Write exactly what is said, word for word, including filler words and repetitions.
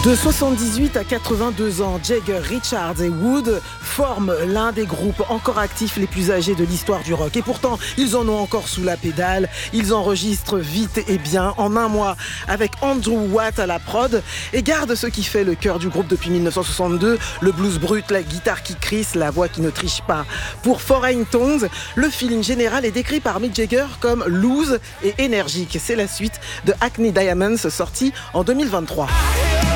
De soixante-dix-huit à quatre-vingt-deux ans, Jagger, Richards et Wood forment l'un des groupes encore actifs les plus âgés de l'histoire du rock. Et pourtant, ils en ont encore sous la pédale. Ils enregistrent vite et bien, en un mois, avec Andrew Watt à la prod, et gardent ce qui fait le cœur du groupe depuis mille neuf cent soixante-deux, le blues brut, la guitare qui crisse, la voix qui ne triche pas. Pour Foreign Tongues, le feeling général est décrit par Mick Jagger comme loose et énergique. C'est la suite de Hackney Diamonds, sorti en deux mille vingt-trois.